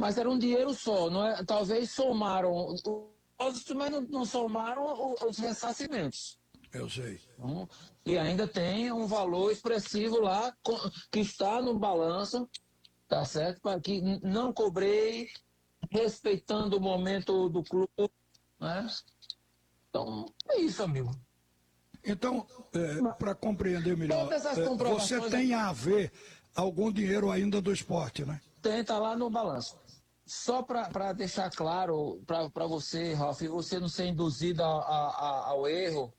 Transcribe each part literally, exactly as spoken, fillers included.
mas era um dinheiro só, não é? Talvez somaram o depósito, mas não, não somaram o- os ressarcimentos. Eu sei. Então, e ainda tem um valor expressivo lá co- que está no balanço, tá certo? Para que n- não cobrei, respeitando o momento do clube, né? Então, é isso, amigo. Então, para compreender melhor, Todas as é, você comprovações tem a ver algum dinheiro ainda do esporte, né? tem, tá lá no balanço. Só para deixar claro para você, Ralf, e você não ser induzido a- a- a- ao erro,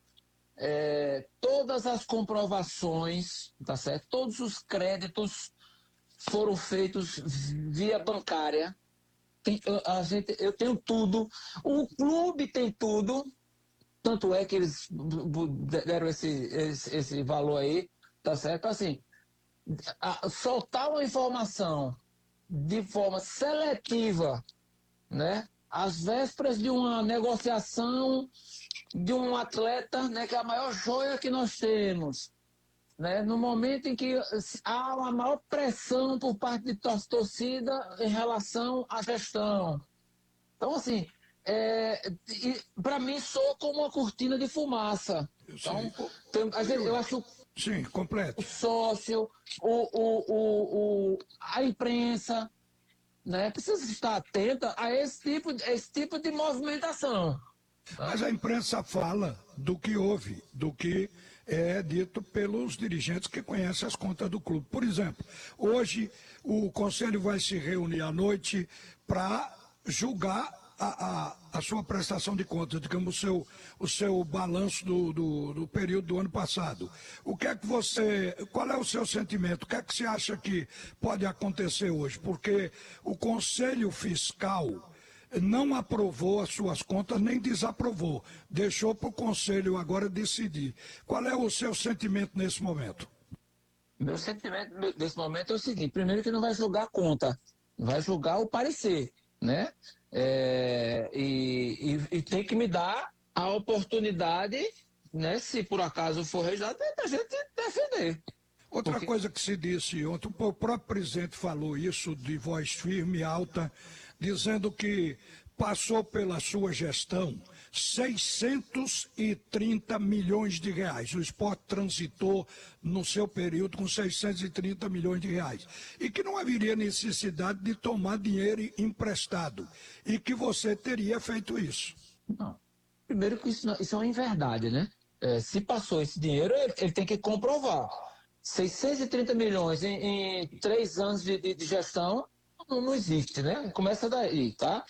é, todas as comprovações, tá certo? Todos os créditos foram feitos via bancária. Tem- eu- a gente, eu tenho tudo, o clube tem tudo, tanto é que eles bu- bu- deram esse, esse, esse valor aí, tá certo? Assim, a- soltar uma informação de forma seletiva, né? Às vésperas de uma negociação de um atleta, né, que é a maior joia que nós temos, né? No momento em que há uma maior pressão por parte de tor- torcida em relação à gestão. Então, assim, é, para mim soa como uma cortina de fumaça. Eu sei. Então, Ô, tem, às ô, vezes, eu Yuri, acho sim, o complete. sócio, o, o, o, o, a imprensa, né, precisa estar atenta a esse tipo, a esse tipo de movimentação. Mas Tá? a imprensa fala do que houve, do que é dito pelos dirigentes que conhecem as contas do clube. Por exemplo, hoje o conselho vai se reunir à noite para julgar a, a, a sua prestação de contas, digamos, o seu, o seu balanço do, do, do período do ano passado. O que é que você, qual é o seu sentimento? O que é que você acha que pode acontecer hoje? Porque o conselho fiscal não aprovou as suas contas, nem desaprovou. Deixou para o Conselho agora decidir. Qual é o seu sentimento nesse momento? Meu sentimento nesse momento é o seguinte: primeiro, que não vai julgar a conta, vai julgar o parecer, né? É, e, e, e tem que me dar a oportunidade, né? Se por acaso for rejeitado, da gente defender. Outra Porque coisa que se disse ontem, o próprio presidente falou isso de voz firme e alta, dizendo que passou pela sua gestão seiscentos e trinta milhões de reais. O esporte transitou no seu período com seiscentos e trinta milhões de reais. E que não haveria necessidade de tomar dinheiro emprestado. E que você teria feito isso. não. Primeiro que isso, não- isso é uma inverdade, né? É, se passou esse dinheiro, ele, ele tem que comprovar. seiscentos e trinta milhões em, em três anos de, de- de gestão não, não existe, né? Começa daí, tá?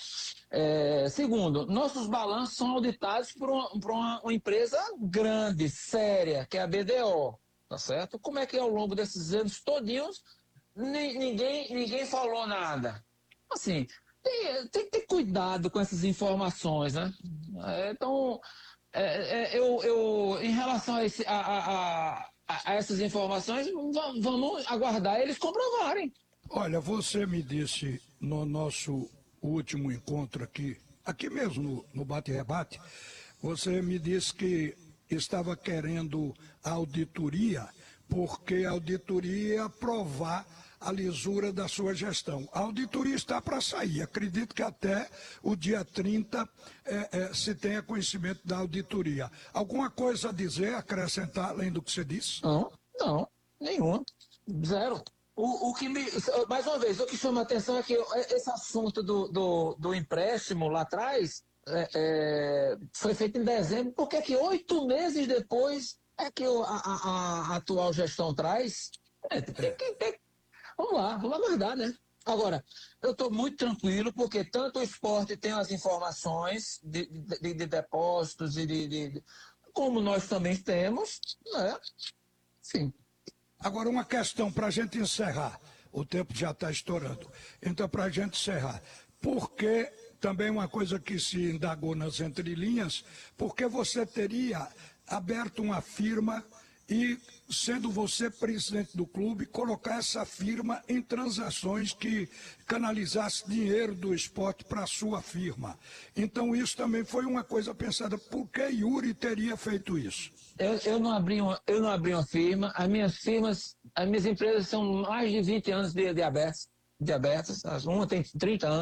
É, segundo, nossos balanços são auditados por, uma, por uma, uma empresa grande, séria, que é a B D O, tá certo? Como é que ao longo desses anos todinhos ni- ninguém, ninguém falou nada? Assim, tem, tem que ter cuidado com essas informações, né? É, então, é, é, eu, eu, em relação a, esse, a, a, a, a essas informações, va- vamos aguardar eles comprovarem. Olha, você me disse no nosso último encontro aqui, aqui mesmo no, no Bate-Rebate, você me disse que estava querendo a auditoria, porque a auditoria ia provar a lisura da sua gestão. A auditoria está para sair, acredito que até o dia trinta é, é, se tenha conhecimento da auditoria. Alguma coisa a dizer, acrescentar, além do que você disse? Não, não, nenhuma. Zero. O, o que me, mais uma vez, o que chama a atenção é que esse assunto do, do, do empréstimo lá atrás é, é, foi feito em dezembro, porque é que oito meses depois é que o- a, a- a atual gestão traz? É, tem que, tem- vamos lá, vamos aguardar, né? Agora, eu estou muito tranquilo, porque tanto o esporte tem as informações de, de, de- de depósitos e de, de- de- como nós também temos, né? Sim. Agora, uma questão para a gente encerrar. O tempo já está estourando. Então, para a gente encerrar, por que, também uma coisa que se indagou nas entrelinhas, por que você teria aberto uma firma e, sendo você presidente do clube, colocar essa firma em transações que canalizasse dinheiro do esporte para a sua firma? Então, isso também foi uma coisa pensada. Por que Yuri teria feito isso? Eu, eu, não abri uma, eu não abri uma firma, as minhas firmas, as minhas empresas são mais de vinte anos de, de abertas, de abertas, uma tem trinta anos.